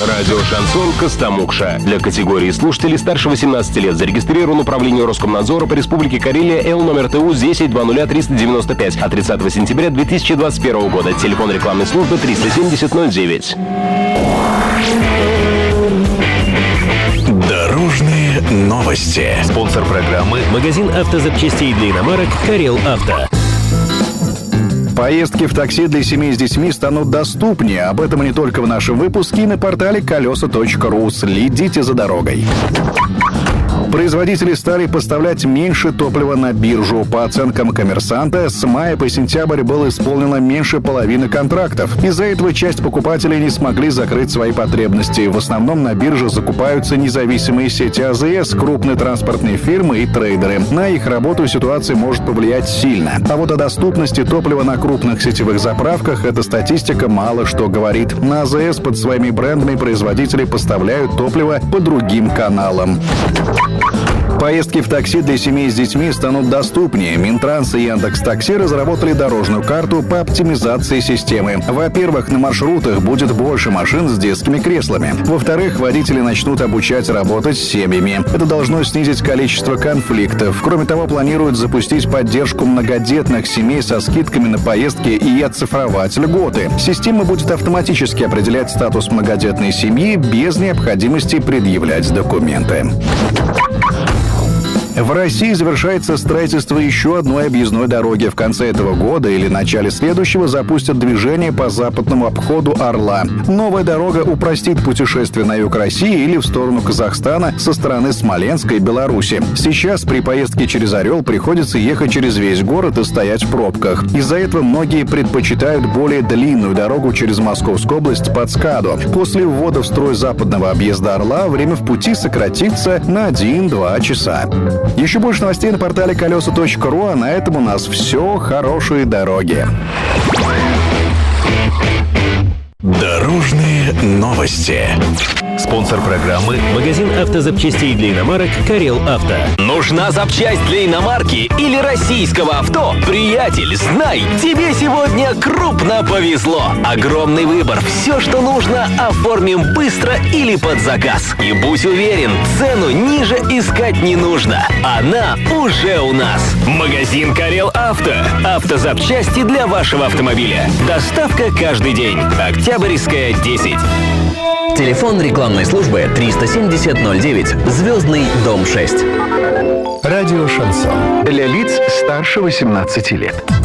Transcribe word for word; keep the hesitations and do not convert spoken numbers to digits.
Радио «Шансон» Костомукша. Для категории слушателей старше восемнадцати лет зарегистрирован управление Роскомнадзора по Республике Карелия Л номер ТУ десять двадцать триста девяносто пять от тридцатого сентября две тысячи двадцать первого года. Телефон рекламной службы триста семьдесят ноль девять. Дорожные новости. Спонсор программы — магазин автозапчастей для иномарок «Карел Авто». Поездки в такси для семей с детьми станут доступнее. Об этом не только в нашем выпуске, и на портале колеса точка ру. Следите за дорогой. Производители стали поставлять меньше топлива на биржу. По оценкам «Коммерсанта», с мая по сентябрь было исполнено меньше половины контрактов. Из-за этого часть покупателей не смогли закрыть свои потребности. В основном на бирже закупаются независимые сети А Зэ Эс, крупные транспортные фирмы и трейдеры. На их работу ситуация может повлиять сильно. А вот о доступности топлива на крупных сетевых заправках эта статистика мало что говорит. На А Зэ Эс под своими брендами производители поставляют топливо по другим каналам. Поездки в такси для семей с детьми станут доступнее. Минтранс и Яндекс.Такси разработали дорожную карту по оптимизации системы. Во-первых, на маршрутах будет больше машин с детскими креслами. Во-вторых, водители начнут обучать работать с семьями. Это должно снизить количество конфликтов. Кроме того, планируют запустить поддержку многодетных семей со скидками на поездки и оцифровать льготы. Система будет автоматически определять статус многодетной семьи без необходимости предъявлять документы. В России завершается строительство еще одной объездной дороги. В конце этого года или начале следующего запустят движение по западному обходу Орла. Новая дорога упростит путешествие на юг России или в сторону Казахстана со стороны Смоленска и Беларуси. Сейчас при поездке через Орел приходится ехать через весь город и стоять в пробках. Из-за этого многие предпочитают более длинную дорогу через Московскую область под Скаду. После ввода в строй западного объезда Орла время в пути сократится на один-два часа. Еще больше новостей на портале колеса точка ру, а на этом у нас все. Хорошие дороги. Дорожные новости. Спонсор программы — магазин автозапчастей для иномарок «Карел Авто». Нужна запчасть для иномарки или российского авто? Приятель, знай, тебе сегодня крупно повезло. Огромный выбор. Все, что нужно, оформим быстро или под заказ. И будь уверен, цену ниже искать не нужно. Она уже у нас. Магазин «Карел Авто». Автозапчасти для вашего автомобиля. Доставка каждый день. Октябрьская, десять. Телефон рекламной службы триста семьдесят ноль девять, Звездный, дом шесть. Радио «Шансон». Для лиц старше восемнадцати лет.